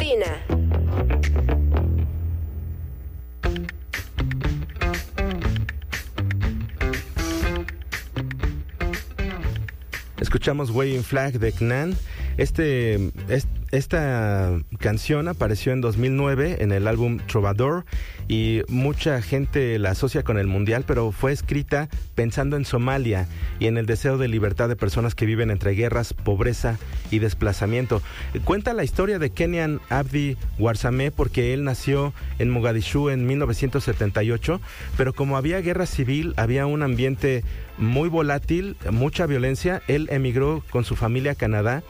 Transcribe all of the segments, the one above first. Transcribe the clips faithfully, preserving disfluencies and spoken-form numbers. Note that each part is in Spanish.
Cabina. Escuchamos Waving Flag de Knan. Este, es, esta canción apareció en dos mil nueve en el álbum Trovador y mucha gente la asocia con el mundial, pero fue escrita pensando en Somalia y en el deseo de libertad de personas que viven entre guerras, pobreza y desplazamiento. Cuenta la historia de Kenyan Abdi Warsame porque él nació en Mogadishu en mil novecientos setenta y ocho, pero como había guerra civil, había un ambiente muy volátil, mucha violencia. Él emigró con su familia a Canadá.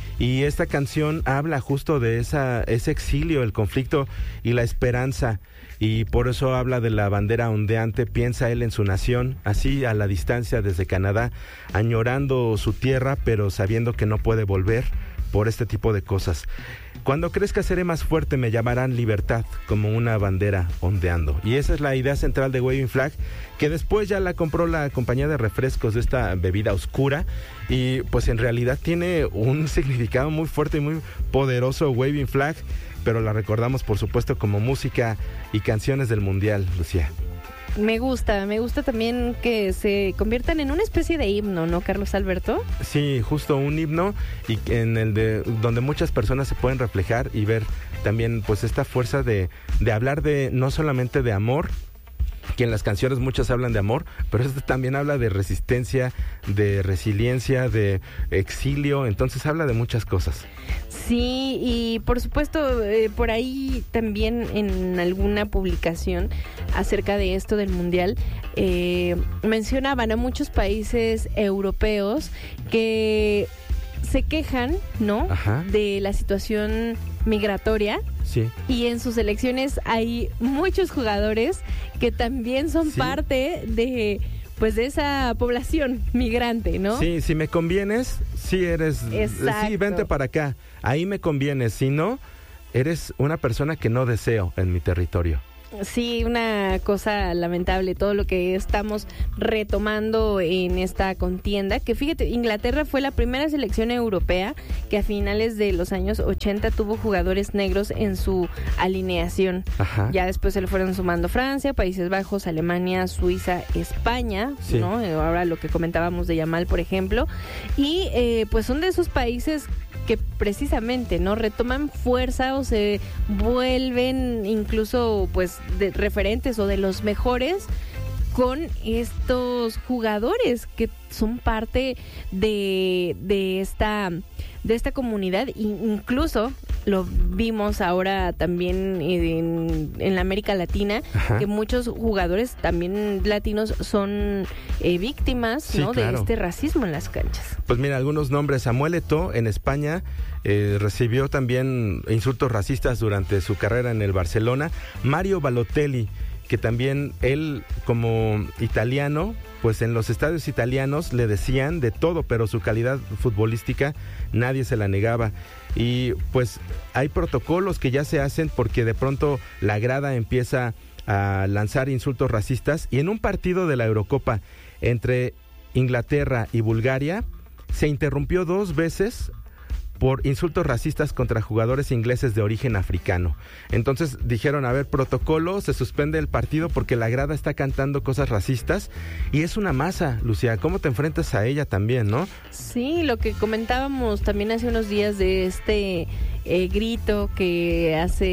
Y esta canción habla justo de esa, ese exilio, el conflicto y la esperanza. Y por eso habla de la bandera ondeante. Piensa él en su nación, así a la distancia desde Canadá, añorando su tierra, pero sabiendo que no puede volver por este tipo de cosas. Cuando crezca seré más fuerte, me llamarán libertad, como una bandera ondeando. Y esa es la idea central de Waving Flag, que después ya la compró la compañía de refrescos de esta bebida oscura. Y pues en realidad tiene un significado muy fuerte y muy poderoso Waving Flag, pero la recordamos por supuesto como música y canciones del mundial, Lucía. Me gusta, me gusta también que se conviertan en una especie de himno, ¿no, Carlos Alberto? Sí, justo un himno y en el de donde muchas personas se pueden reflejar y ver también pues esta fuerza de, de hablar de no solamente de amor, que en las canciones muchas hablan de amor, pero esto también habla de resistencia, de resiliencia, de exilio, entonces habla de muchas cosas. Sí, y por supuesto, eh, por ahí también en alguna publicación acerca de esto del mundial, eh, mencionaban a muchos países europeos que se quejan, ¿no? Ajá. De la situación migratoria. Sí. Y en sus selecciones hay muchos jugadores que también son sí. parte de pues de esa población migrante, ¿no? Sí, si me convienes, sí eres, Exacto. sí, vente para acá, ahí me convienes, si no, eres una persona que no deseo en mi territorio. Sí, una cosa lamentable, todo lo que estamos retomando en esta contienda, que fíjate, Inglaterra fue la primera selección europea que a finales de los años ochenta tuvo jugadores negros en su alineación. Ajá. Ya después se le fueron sumando Francia, Países Bajos, Alemania, Suiza, España, sí. ¿no? Ahora lo que comentábamos de Yamal, por ejemplo, y eh, pues son de esos países que precisamente no retoman fuerza o se vuelven incluso pues de referentes o de los mejores con estos jugadores que son parte de, de esta de esta comunidad. Incluso lo vimos ahora también en, en la América Latina. Ajá. Que muchos jugadores también latinos son eh, víctimas, sí, ¿no? Claro. De este racismo en las canchas. Pues mira, algunos nombres. Samuel Eto'o en España eh, recibió también insultos racistas durante su carrera en el Barcelona. Mario Balotelli, que también él como italiano, pues en los estadios italianos le decían de todo, pero su calidad futbolística nadie se la negaba. Y pues hay protocolos que ya se hacen porque de pronto la grada empieza a lanzar insultos racistas, y en un partido de la Eurocopa entre Inglaterra y Bulgaria se interrumpió dos veces por insultos racistas contra jugadores ingleses de origen africano. Entonces dijeron, a ver, protocolo, se suspende el partido porque la grada está cantando cosas racistas, y es una masa, Lucía, ¿cómo te enfrentas a ella también, no? Sí, lo que comentábamos también hace unos días de este eh, grito que hace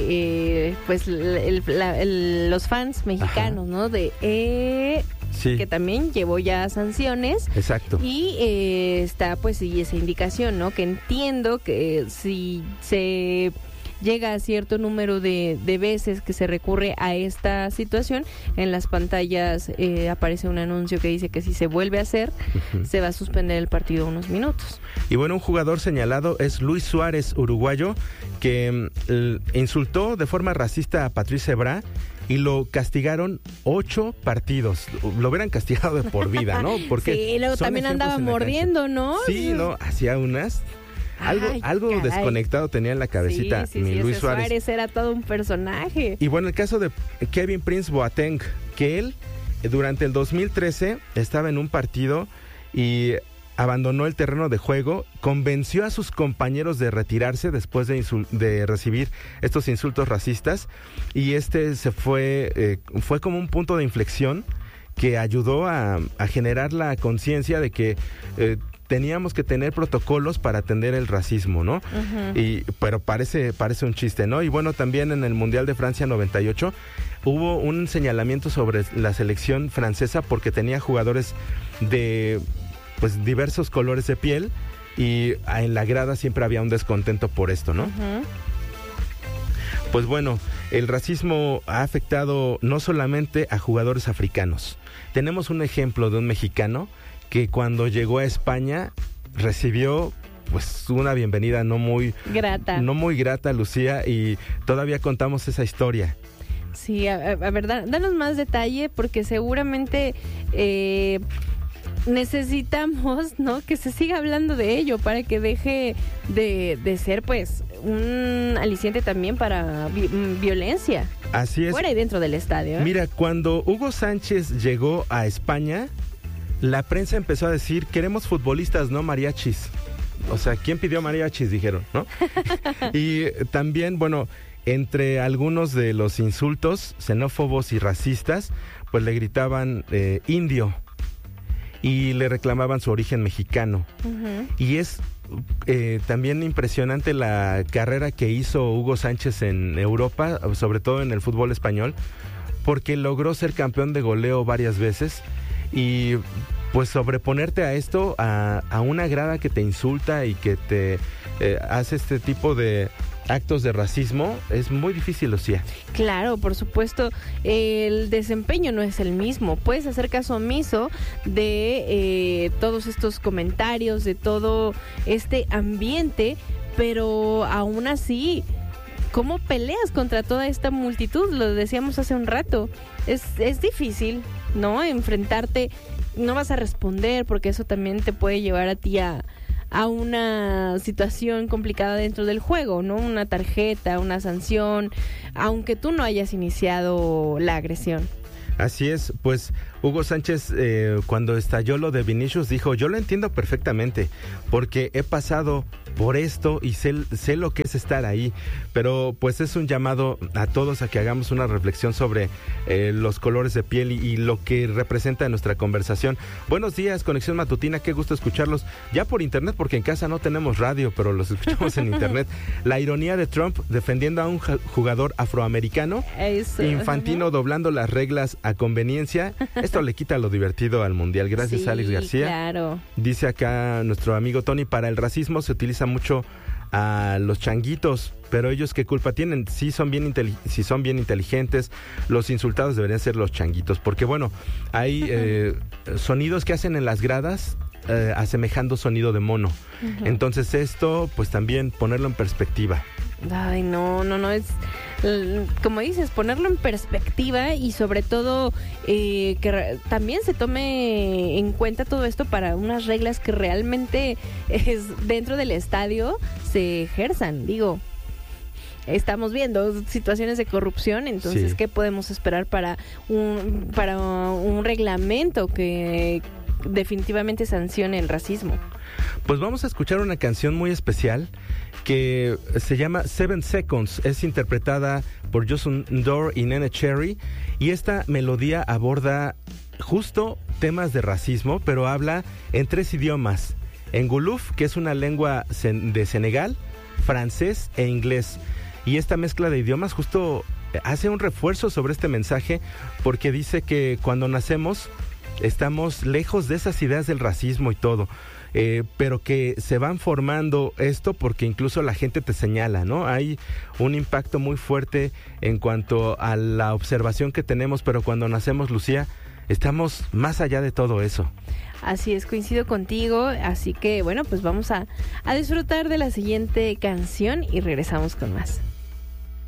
eh, pues el, la, el, los fans mexicanos, ajá, ¿no? De eh... Sí. Que también llevó ya sanciones. Exacto. Y eh, está pues sí esa indicación, ¿no? Que entiendo que si se llega a cierto número de, de veces que se recurre a esta situación, en las pantallas eh, aparece un anuncio que dice que si se vuelve a hacer, uh-huh, se va a suspender el partido unos minutos. Y bueno, un jugador señalado es Luis Suárez, uruguayo, que eh, insultó de forma racista a Patrice Evra y lo castigaron ocho partidos. Lo hubieran castigado de por vida, ¿no? Porque sí, luego también andaba mordiendo, ¿no? Sí, no, hacía unas... Algo, Ay, algo desconectado tenía en la cabecita, sí, sí, mi sí, Luis Suárez. Suárez era todo un personaje. Y bueno, el caso de Kevin Prince Boateng, que él durante el dos mil trece estaba en un partido y abandonó el terreno de juego, convenció a sus compañeros de retirarse después de, insul- de recibir estos insultos racistas, y este se fue, eh, fue como un punto de inflexión que ayudó a, a generar la conciencia de que eh, teníamos que tener protocolos para atender el racismo, ¿no? Uh-huh. Y, pero parece, parece un chiste, ¿no? Y bueno, también en el Mundial de Francia noventa y ocho hubo un señalamiento sobre la selección francesa porque tenía jugadores de pues diversos colores de piel, y en la grada siempre había un descontento por esto, ¿no? Uh-huh. Pues bueno, el racismo ha afectado no solamente a jugadores africanos. Tenemos un ejemplo de un mexicano que cuando llegó a España recibió pues una bienvenida no muy grata, no muy grata, Lucía, y todavía contamos esa historia. Sí, a, a ver, danos más detalle, porque seguramente eh, necesitamos, ¿no?, que se siga hablando de ello para que deje de, de ser, pues, un aliciente también para vi- violencia. Así es. Fuera y dentro del estadio, ¿eh? Mira, cuando Hugo Sánchez llegó a España, la prensa empezó a decir, queremos futbolistas, no mariachis. O sea, ¿quién pidió mariachis? Dijeron, ¿no? Y también, bueno, entre algunos de los insultos xenófobos y racistas, pues le gritaban eh, indio y le reclamaban su origen mexicano. Uh-huh. Y es eh, también impresionante la carrera que hizo Hugo Sánchez en Europa, sobre todo en el fútbol español, porque logró ser campeón de goleo varias veces. Y pues sobreponerte a esto, a, a una grada que te insulta y que te eh, hace este tipo de actos de racismo, es muy difícil, Lucía. Claro, por supuesto, el desempeño no es el mismo. Puedes hacer caso omiso de eh, todos estos comentarios, de todo este ambiente, pero aún así, ¿cómo peleas contra toda esta multitud? Lo decíamos hace un rato. Es, es difícil, ¿no? Enfrentarte, no vas a responder porque eso también te puede llevar a ti a, a una situación complicada dentro del juego, ¿no? Una tarjeta, una sanción, aunque tú no hayas iniciado la agresión. Así es, pues Hugo Sánchez eh, cuando estalló lo de Vinicius dijo, yo lo entiendo perfectamente porque he pasado por esto y sé, sé lo que es estar ahí, pero pues es un llamado a todos a que hagamos una reflexión sobre eh, los colores de piel y, y lo que representa en nuestra conversación. Buenos días, Conexión Matutina, qué gusto escucharlos ya por internet porque en casa no tenemos radio, pero los escuchamos en internet. La ironía de Trump defendiendo a un jugador afroamericano, Eso. Infantino uh-huh. doblando las reglas a conveniencia. Esto le quita lo divertido al Mundial. Gracias, sí, Alex García. Claro. Dice acá nuestro amigo Tony, para el racismo se utiliza mucho a los changuitos, pero ellos qué culpa tienen. Si son bien inteli- si son bien inteligentes, los insultados deberían ser los changuitos, porque bueno, hay eh, sonidos que hacen en las gradas eh, asemejando sonido de mono. Uh-huh. Entonces esto, pues también ponerlo en perspectiva. Ay, no, no, no, es, como dices, ponerlo en perspectiva y sobre todo eh, que re- también se tome en cuenta todo esto para unas reglas que realmente es, dentro del estadio se ejerzan. Digo, estamos viendo situaciones de corrupción, entonces, sí. ¿qué podemos esperar para un, para un reglamento que definitivamente sancione el racismo? Pues vamos a escuchar una canción muy especial que se llama Seven Seconds. Es interpretada por Josun Dor y Nene Cherry, y esta melodía aborda justo temas de racismo, pero habla en tres idiomas: en Wolof, que es una lengua de Senegal, francés e inglés. Y esta mezcla de idiomas justo hace un refuerzo sobre este mensaje, porque dice que cuando nacemos estamos lejos de esas ideas del racismo y todo. Eh, pero que se van formando esto porque incluso la gente te señala, ¿no? Hay un impacto muy fuerte en cuanto a la observación que tenemos, pero cuando nacemos, Lucía, estamos más allá de todo eso. Así es, coincido contigo, así que bueno, pues vamos a, a disfrutar de la siguiente canción y regresamos con más.